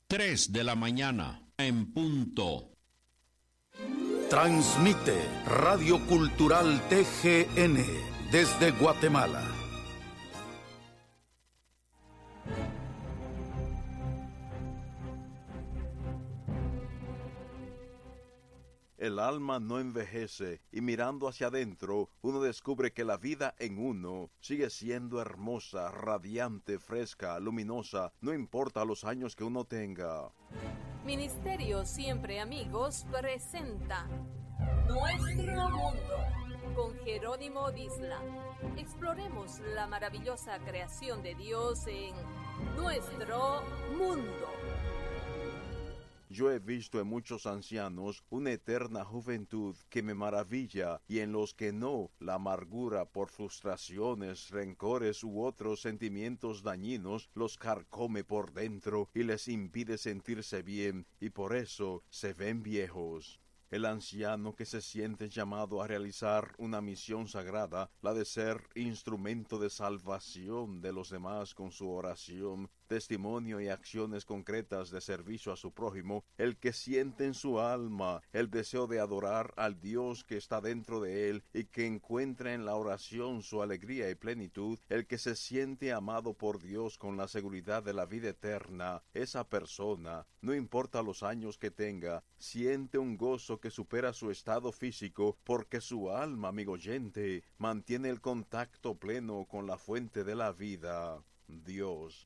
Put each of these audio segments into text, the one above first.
3 de la mañana, en punto. Transmite Radio Cultural TGN desde Guatemala. El alma no envejece y mirando hacia adentro uno descubre que la vida en uno sigue siendo hermosa, radiante, fresca, luminosa, no importa los años que uno tenga. Ministerio Siempre Amigos presenta Nuestro Mundo con Jerónimo Disla. Exploremos la maravillosa creación de Dios en Nuestro Mundo. Yo he visto en muchos ancianos una eterna juventud que me maravilla y en los que no, la amargura por frustraciones, rencores u otros sentimientos dañinos los carcome por dentro y les impide sentirse bien y por eso se ven viejos. El anciano que se siente llamado a realizar una misión sagrada, la de ser instrumento de salvación de los demás con su oración, testimonio y acciones concretas de servicio a su prójimo, el que siente en su alma el deseo de adorar al Dios que está dentro de él y que encuentra en la oración su alegría y plenitud, el que se siente amado por Dios con la seguridad de la vida eterna, esa persona, no importa los años que tenga, siente un gozo que supera su estado físico porque su alma, amigo oyente, mantiene el contacto pleno con la fuente de la vida, Dios.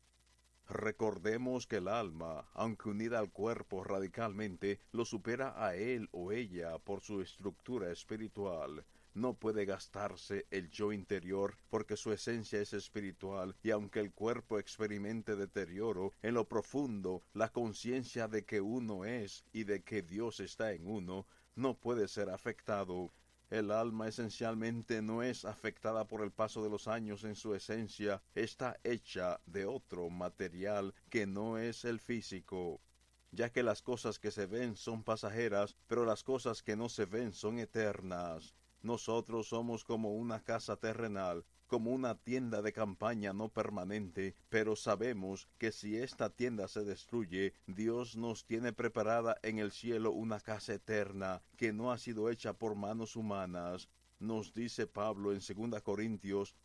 Recordemos que el alma, aunque unida al cuerpo radicalmente, lo supera a él o ella por su estructura espiritual. No puede gastarse el yo interior porque su esencia es espiritual y aunque el cuerpo experimente deterioro, en lo profundo la conciencia de que uno es y de que Dios está en uno no puede ser afectado. El alma esencialmente no es afectada por el paso de los años en su esencia, está hecha de otro material que no es el físico, ya que las cosas que se ven son pasajeras, pero las cosas que no se ven son eternas. Nosotros somos como una casa terrenal, como una tienda de campaña no permanente, pero sabemos que si esta tienda se destruye, Dios nos tiene preparada en el cielo una casa eterna que no ha sido hecha por manos humanas. Nos dice Pablo en 2 Corintios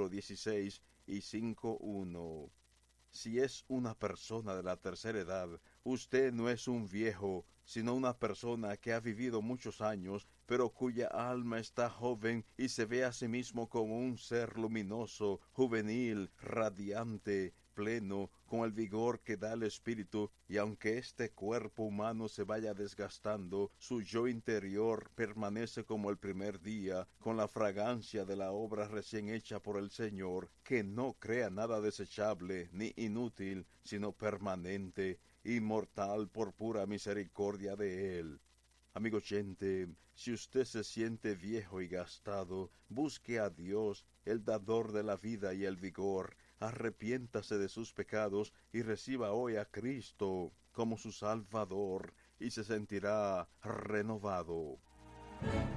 4:16 y 5:1. Si es una persona de la tercera edad, usted no es un viejo, sino una persona que ha vivido muchos años, pero cuya alma está joven y se ve a sí mismo como un ser luminoso, juvenil, radiante, pleno, con el vigor que da el espíritu, y aunque este cuerpo humano se vaya desgastando, su yo interior permanece como el primer día, con la fragancia de la obra recién hecha por el Señor, que no crea nada desechable ni inútil, sino permanente, inmortal por pura misericordia de Él. Amigo oyente, si usted se siente viejo y gastado, busque a Dios, el dador de la vida y el vigor, arrepiéntase de sus pecados y reciba hoy a Cristo como su Salvador y se sentirá renovado.